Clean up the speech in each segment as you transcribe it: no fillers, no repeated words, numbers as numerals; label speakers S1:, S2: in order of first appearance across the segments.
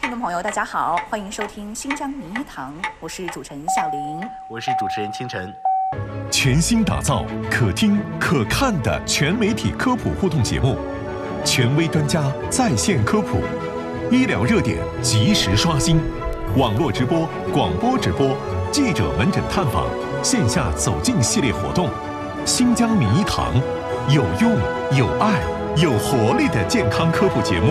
S1: 听众朋友大家好，欢迎收听新疆名医堂，我是主持人夏玲，
S2: 我是主持人清晨。
S3: 全新打造可听可看的全媒体科普互动节目，权威专家在线科普，医疗热点及时刷新，网络直播、广播直播，记者门诊探访，线下走进系列活动。新疆名医堂，有用、有爱、有活力的健康科普节目。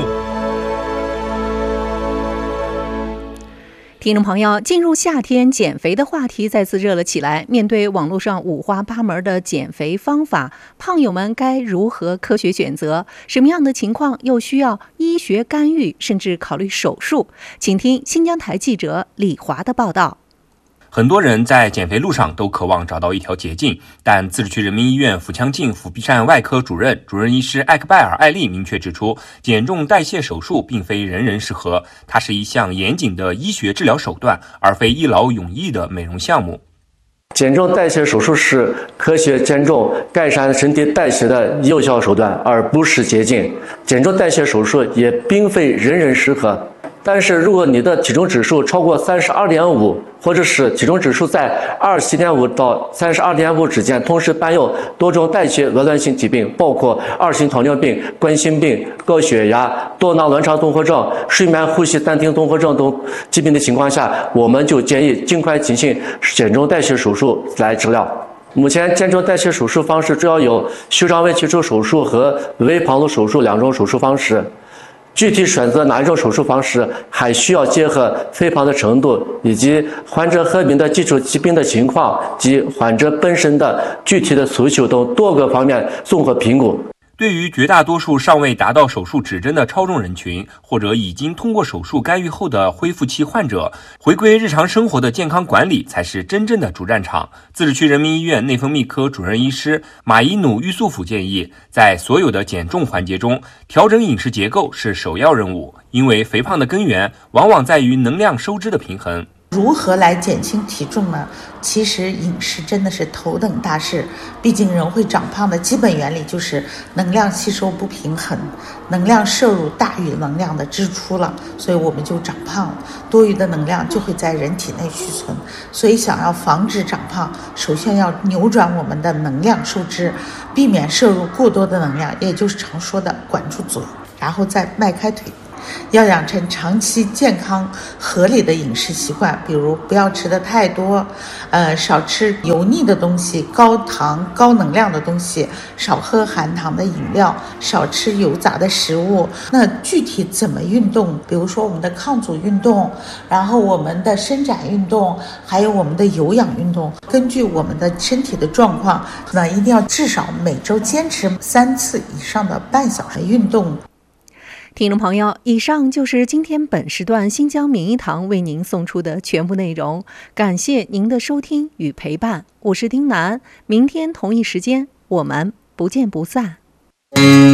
S4: 听众朋友，进入夏天，减肥的话题再次热了起来。面对网络上五花八门的减肥方法，胖友们该如何科学选择？什么样的情况又需要医学干预，甚至考虑手术？请听新疆台记者李华的报道。
S5: 很多人在减肥路上都渴望找到一条捷径，但自治区人民医院腹腔镜腹壁疝外科主任医师艾克拜尔·艾利明确指出，减重代谢手术并非人人适合，它是一项严谨的医学治疗手段，而非一劳永逸的美容项目。
S6: 减重代谢手术是科学减重、改善身体代谢的有效手段，而不是捷径。减重代谢手术也并非人人适合。但是如果你的体重指数超过32.5，或者是体重指数在27.5到32.5之间，同时伴有多种代谢紊乱性疾病，包括2型糖尿病、冠心病、高血压、多囊卵巢综合症、睡眠呼吸暂停综合症等疾病的情况下，我们就建议尽快进行减重代谢手术来治疗。目前减重代谢手术方式主要有胸肠微切除手术和微胖度手术两种手术方式。具体选择哪一种手术方式，还需要结合肥胖的程度以及患者合并的基础疾病的情况及患者本身的具体的诉求等多个方面综合评估。
S5: 对于绝大多数尚未达到手术指针的超重人群，或者已经通过手术干预后的恢复期患者，回归日常生活的健康管理才是真正的主战场。自治区人民医院内分泌科主任医师马伊努玉素甫建议，在所有的减重环节中，调整饮食结构是首要任务，因为肥胖的根源往往在于能量收支的平衡。
S7: 如何来减轻体重呢？其实饮食真的是头等大事，毕竟人会长胖的基本原理就是能量吸收不平衡，能量摄入大于能量的支出了，所以我们就长胖了，多余的能量就会在人体内蓄存。所以想要防止长胖，首先要扭转我们的能量收支，避免摄入过多的能量，也就是常说的管住嘴，然后再迈开腿。要养成长期健康合理的饮食习惯，比如不要吃的太多，少吃油腻的东西、高糖高能量的东西，少喝含糖的饮料，少吃油炸的食物。那具体怎么运动？比如说我们的抗阻运动，然后我们的伸展运动，还有我们的有氧运动，根据我们的身体的状况，那一定要至少每周坚持3次以上的半小时运动。
S4: 听众朋友，以上就是今天本时段新疆名医堂为您送出的全部内容，感谢您的收听与陪伴，我是丁楠，明天同一时间我们不见不散。